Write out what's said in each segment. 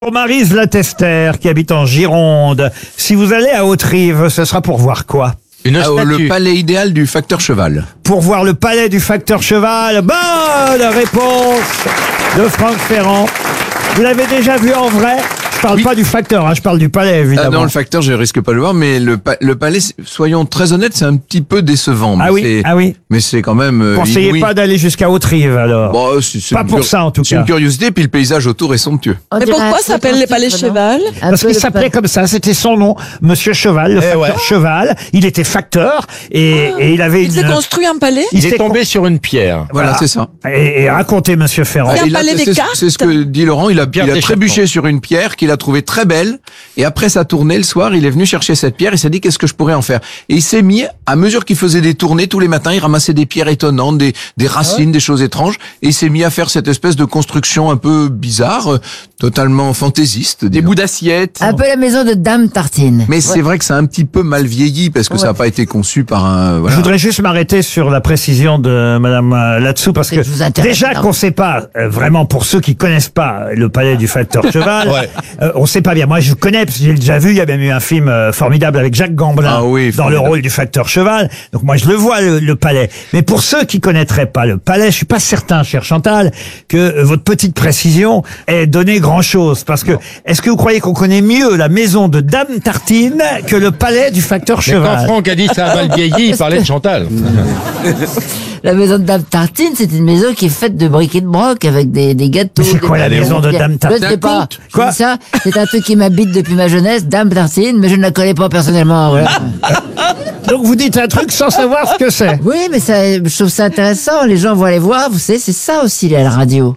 Pour Maryse Latester, qui habite en Gironde, si vous allez à Haute-Rive, ce sera pour voir quoi? Le palais idéal du facteur cheval. Pour voir le palais du facteur cheval. Bonne réponse de Franck Ferrand. Vous l'avez déjà vu en vrai? Je parle pas du facteur, hein, je parle du palais, évidemment. Non, le facteur, je risque pas de le voir, mais le palais, soyons très honnêtes, c'est un petit peu décevant. Ah oui, ah oui. Mais c'est quand même. Conseillez pas d'aller jusqu'à Haute-Rive, alors. Bon, pas pour ça, en tout cas. C'est une curiosité, puis le paysage autour est somptueux. Mais pourquoi ça s'appelle les palais cheval? Parce qu'il s'appelait comme ça, c'était son nom, Monsieur Cheval, le facteur Cheval. Il était facteur et il avait Il s'est construit un palais? Il est tombé sur une pierre. Voilà, c'est ça. Et racontez, Monsieur Ferrand. C'est un palais des cartes? C'est ce que dit Laurent. Il a trébuché sur une pierre qu'il a trouvée très belle. Et après sa tournée, le soir, il est venu chercher cette pierre. Il s'est dit, qu'est-ce que je pourrais en faire? Et il s'est mis, à mesure qu'il faisait des tournées, tous les matins, il ramassait des pierres étonnantes, des racines, des choses étranges. Et il s'est mis à faire cette espèce de construction un peu bizarre, totalement fantaisiste. Des bouts d'assiettes. Un peu la maison de Dame Tartine. Mais c'est vrai que c'est un petit peu mal vieilli parce que ça n'a pas été conçu par un... Voilà. Je voudrais juste m'arrêter sur la précision de Madame là-dessous parce que déjà qu'on sait pas vraiment, pour ceux qui connaissent pas le palais du facteur cheval, on sait pas bien. Moi je connais parce que j'ai déjà vu, il y a même eu un film formidable avec Jacques Gamblin dans le rôle du facteur cheval. Donc moi je le vois le palais. Mais pour ceux qui connaîtraient pas le palais, je suis pas certain, cher Chantal, que votre petite précision ait donné grand chose. Parce que est-ce que vous croyez qu'on connaît mieux la maison de Dame Tartine que le palais du facteur cheval? Quand Franck a dit ça a mal vieilli, il parlait de Chantal. La maison de Dame Tartine, c'est une maison qui est faite de briques et de broc avec des gâteaux. Mais c'est quoi la maison de Dame Tartine? Je ne sais pas. Quoi? Ça, c'est un truc qui m'habite depuis ma jeunesse, Dame Tartine, mais je ne la connais pas personnellement. Voilà. Donc vous dites un truc sans savoir ce que c'est. Oui, mais ça, je trouve ça intéressant. Les gens vont aller voir. Vous savez, c'est ça aussi la radio.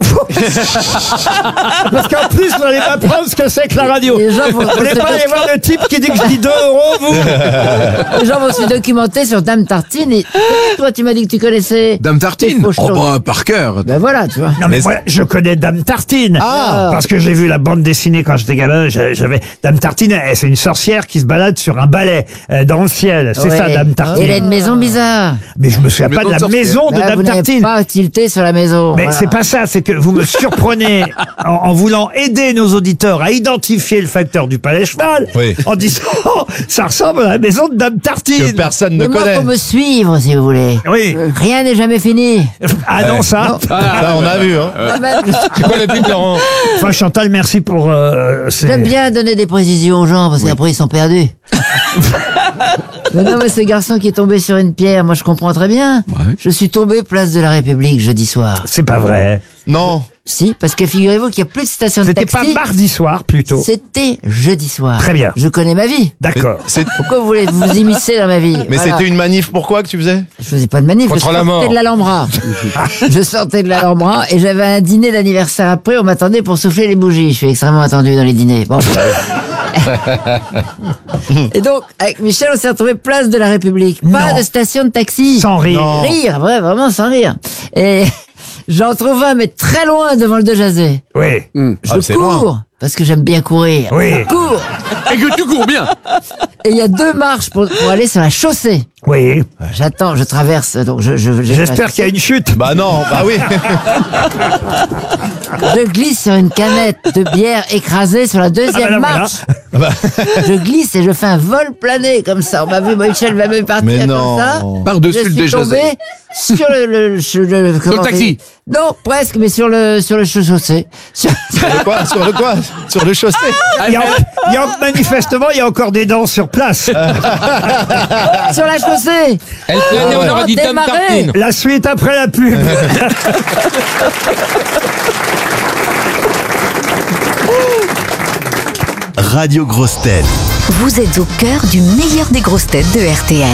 Parce qu'en plus, vous n'allez pas prendre ce que c'est que la radio. Les gens vont Vous n'allez pas aller voir le type qui dit que je dis 2 €, vous. Les gens vont se documenter sur Dame Tartine et toi, tu m'as dit que tu connaissais. Dame Tartine? Oh bah, par cœur. Ben voilà, tu vois. Non mais moi, je connais Dame Tartine. Parce que j'ai vu la bande dessinée quand j'étais gamin. J'avais Dame Tartine, c'est une sorcière qui se balade sur un balai dans le ciel. C'est ça, Dame Tartine. Elle a une maison bizarre. Mais je me souviens pas de la maison de Dame vous Tartine. Pas tilté sur la maison. Mais c'est pas ça, c'est que vous me surprenez en voulant aider nos auditeurs à identifier le facteur du palais cheval, en disant ça ressemble à la maison de Dame Tartine. Que personne ne Mais moi, connaît. faut me suivre, si vous voulez. Oui. Rien n'est jamais fini. Ah non, ça. Ça, on a vu, hein. C'est quoi le but, Laurent? Enfin, Chantal, merci pour... J'aime bien donner des précisions aux gens, parce qu'après, ils sont perdus. Mais non, mais ce garçon qui est tombé sur une pierre, moi je comprends très bien. Je suis tombé place de la République jeudi soir. C'est pas vrai. Non. Si, parce que figurez-vous qu'il n'y a plus de station de C'était taxi. pas mardi soir, plutôt. C'était jeudi soir. Très bien. Je connais ma vie. D'accord. Pourquoi vous voulez vous immiscer dans ma vie? Mais Voilà. c'était une manif, pourquoi que tu faisais? Je faisais pas de manif, Contre la je mort. sortais de l'Alhambra. Je sortais de l'Alhambra et j'avais un dîner d'anniversaire après, on m'attendait pour souffler les bougies. Je suis extrêmement attendu dans les dîners. Bon. Et donc, avec Michel, on s'est retrouvé place de la République. Pas de station de taxi. Sans rire. Rire, ouais, vraiment sans rire. Et j'en trouve un, mais très loin devant le De Jazet. Oui. Je cours, parce que j'aime bien courir. Oui. Je cours. Et que tu cours bien. Et il y a 2 marches pour aller sur la chaussée. Oui. J'attends, je traverse, donc J'espère qu'il y a une chute. Bah non, bah oui. Je glisse sur une canette de bière écrasée sur la 2e marche. Je glisse et je fais un vol plané comme ça. On m'a vu, Michel va me partir Mais comme non. ça. Par-dessus Je le suis déjà. tombé sur le taxi. Non, presque, mais sur le chaussée. Sur le quoi? Sur le quoi? Sur le chaussée. Manifestement, il y a encore des dents sur place. Sur la chaussée. Elle planait, on aurait dit Dame Tartine. La suite après la pub. Radio Grosses Têtes. Vous êtes au cœur du meilleur des grosses têtes de RTL.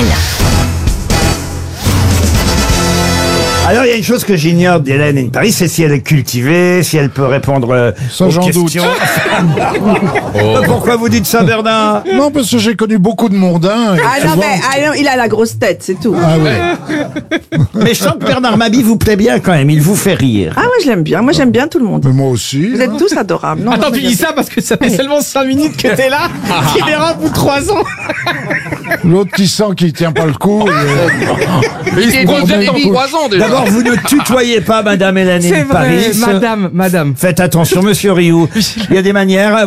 Alors, il y a une chose que j'ignore d'Hélène Paris, c'est si elle est cultivée, si elle peut répondre aux j'en doute. questions. Pourquoi vous dites ça, Bernard? Non, parce que j'ai connu beaucoup de mondains. Et Ah non, souvent- mais il a la grosse tête, c'est tout. Ah oui. Mais je sens que Bernard Mabie vous plaît bien quand même, il vous fait rire. Ah, moi je l'aime bien. Moi j'aime bien tout le monde. Mais moi aussi. Vous êtes tous adorables. Non, Attends, non, tu mais dis ça parce que ça fait seulement 5 minutes que t'es là. Tu verras au bout de 3 ans. L'autre qui sent qu'il tient pas le coup. Il est Bordel, dans 3 ans déjà. D'abord, vous ne tutoyez pas Madame Hélène C'est vrai, Paris. madame. Faites attention, Monsieur Rioux. Il y a des manières.